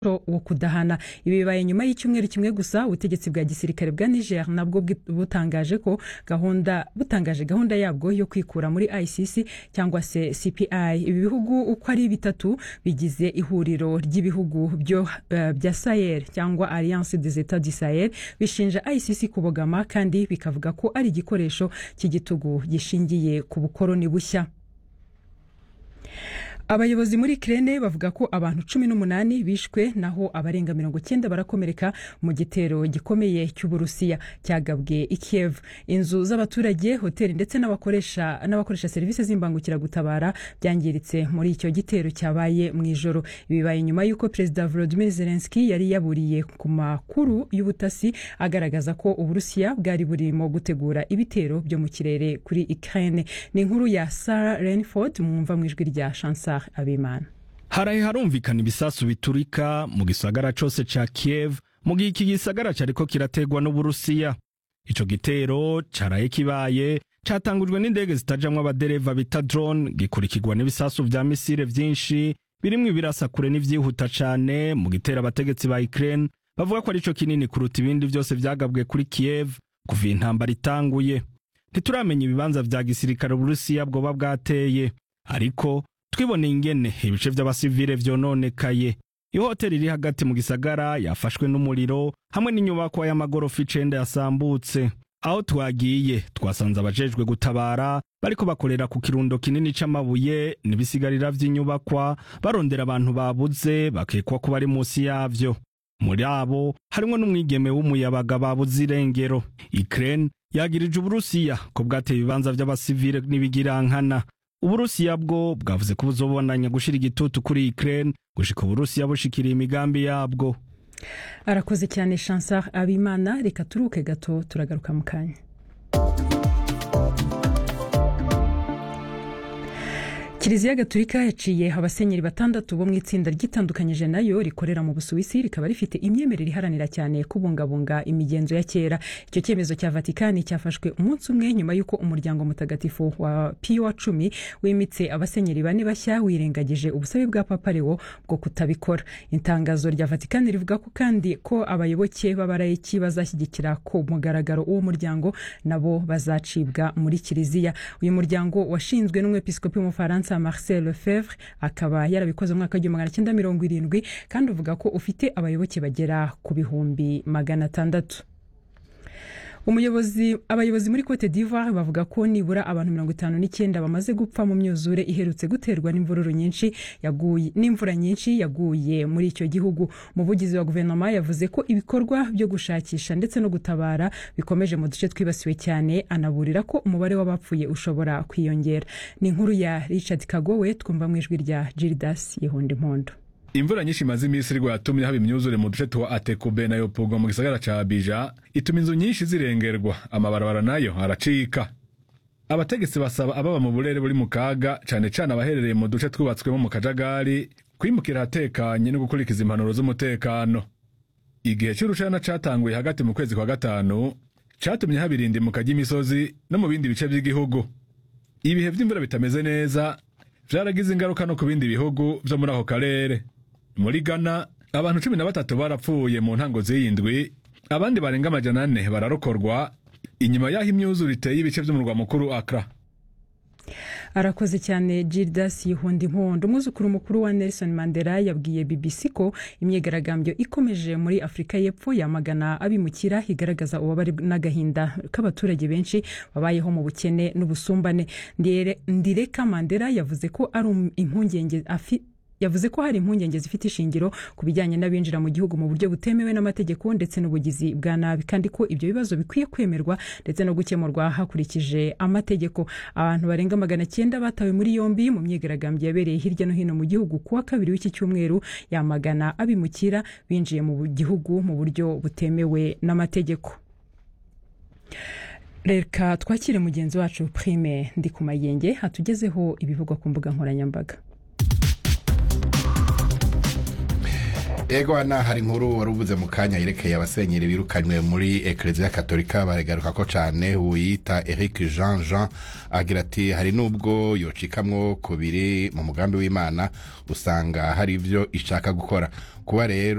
wo kudahana. Ibi bibaye nyuma y'icyumweru kimwe gusa ubutegetsi bwa gisirikare bwa Niger nabwo butangaje gahunda yabwo yo kwikura muri ICC cyangwa se CPI. Ibi bihugu uko ari bitatu bigize ihuriro ry'ibihugu bya Sahel cyangwa Alliance des États du Sahel bishinja ICC kubogama kandi bikavuga ko ari igikoresho cy'igitugu gishingiye ku bukoroni bushya. Abayobozi muri Ukraine bavuga ko abantu 18 bishwe naho abarenga 90 barakomereka mu gitero gikomeye cy'Uburusiya cyagabwe i Kiev. Inzu z'abaturage, hoteli ndetse n'abakoresha serivisi z'imbangukira gutabara byangiritse muri icyo gitero cyabaye mu ijoro. Bibaye nyuma y'uko Perezida Volodymyr Zelensky yari yaburiye ku makuru y'ubutasi agaragaza ko Uburusiya bwari burimo gutegura ibitero byo mu kirere kuri Ukraine. Ni inkuru ya Sarah Renford mwumva mu ijwi rya Chansar Abimana. Haraye harumvikana ibisasu biturika mu gisagara cose ca Kiev mu gihe iki gisagara cariko kirategwa n'Uburusiya. Ico gitero caraye kibaye catangujwe n'indege zitajamwo abadereva bita drone, gikurikirwa n'ibisasu vya misile vyinshi birimwo ibirasa kure n'ivyihuta cane mu gitera abategetsi ba Ukraine bavuga ko arico kinini kuruta ibindi vyose vyagabwe kuri Kiev kuva intambara itanguye. Ntituramenya ibibanza vya gisirikare Uburusiya bwoba bwateye, ariko twiboneye ingene ibice vy'abasivile vyononekaye. Ihoteli iri hagati mu gisagara yafashwe n'umuriro hamwe n'inyubako y'amagorofa 9 yasambutse. Aho twagiye twasanze abajejwe gutabara bariko bakorera ku kirundo kinini c'amabuye n'ibisigarira vy'inyubakwa barondera abantu babuze bakekwa ko bari munsi yavyo. Muri abo harimwo n'umwigeme w'umuyabaga babuze irengero. Ukraine yagirije Uburusiya ko bwateye ibibanza vy'abasivile n'ibigirankana. Uburusiya bwo bwavuze ko buzobonanya gushira igitutu kuri Ukraine gushika Uburusiya bushikiriye imigambi yabwo. Arakoze cyane Chansar Abimana. Reka turuke gato turagaruka mu kanya. Kiliziya Gatolika yaciye abasenyeri batandatu bo mu itsinda ryitandukanyije nayo rikorera mu Busuwisi rikaba rifite imyemerere iharanira cyane kubungabunga imigenzo ya kera. Icyo cyemezo cya Vatikani cyafashwe umunsi umwe nyuma y'uko umuryango mutagatifu wa Pio wa 10 wimitse abasenyeri 4 bashya wirengagije ubusabe bwa Papa Leo bwo kutabikora. Itangazo rya Vatikani rivuga ko kandi ko abayoboke b'abarayiki bazashyigikira ko mugaragaro uwo muryango nabo bazacibwa muri Kiliziya. Uyu muryango washinzwe n'umwepiskopi w'Umufaransa Marcel Lefebvre akaba yarabikoze mu mwaka wa 1970 kandi uvuga ko ufite abayoboke bagera ku bihumbi 600. Abayobozi muri Cote d'Ivoire bavuga ko nibura abantu 59 bamaze gupfa mu myuzure iherutse guterwa n'imvura nyinshi yaguye muri icyo gihugu. Umuvugizi wa guverinoma yavuze ko ibikorwa byo gushakisha ndetse no gutabara bikomeje mu duce twibasiwe cyane, anaburira ko umubare w'abapfuye ushobora kwiyongera. Ni inkuru ya Richard Kagowe twumva mu ijwi rya Gildas Yehonde Mpondo. Imvura nyinshi maze imisi irwa yatumye haba imyuzure mu duce twa Atekobe na Yopogwa mu gisagara ca Abidjan, ituma inzu nyinshi zirengerwa, amabarabara nayo aracika. Abategetsi basaba ababa mu burere buri mu kaga cane cane abaherereye mu duce twubatswemo mu kajagari kwimukira hatekanye no gukurikiza impanuro z'umutekano. Igihe cy'urushana catanguye hagati mu kwezi kwa gatanu catumye habirinde mu kaji imisozi no mu bindi bice by'igihugu. Ibihe vy'imvura bitameze neza vyaragize ingaruka no ku bindi bihugu vyo muri ako karere. Muri Ghana abantu 13 barapfuye mu ntango z'iyindwi, abandi barenga 400 bararokorwa inyuma yaho imyuzure iteye ibice by'umurwa mukuru Accra. Arakoze cyane Gildas Yehonde Mpondo. Umwuzukuru mukuru wa Nelson Mandela yabwiye BBC ko imyigaragambyo ikomeje muri Afrika y'Epfo yamagana abimukira igaragaza ububabare n'agahinda k'abaturage benshi babayeho mu bukene n'ubusumbane. Ndireka Mandela yavuze ko ari yavuze ko hari impungenge zifite ishingiro ku bijyanye n'abinjira mu gihugu mu buryo butemewe n'amategeko ndetse n'ubugizi bwa nabi, kandi ko ibyo bibazo bikwiye kwemerwa ndetse no gukemurwa hakurikije amategeko. Abantu barenga 900 batawe muri yombi mu myigaragambyo yabereye hirya no hino mu gihugu kuwa kabiri w'iki cyumweru yamagana abimukira binjiye mu gihugu mu buryo butemewe n'amategeko. Reka twakire mugenzi wacu Prime Ndikumayenge hatugezeho ibivugwa ku mbuga nkoranyambaga. Ego ana hari inkuru warubuze mu kanya yerekeye abasenyeri birukanywe muri Eklezia Katolika baregaruka ko cane uyita Eric Jean agira ati hari nubwo yocikamwo kubiri mu mugambi w'Imana usanga hari ivyo ishaka gukora kuba rero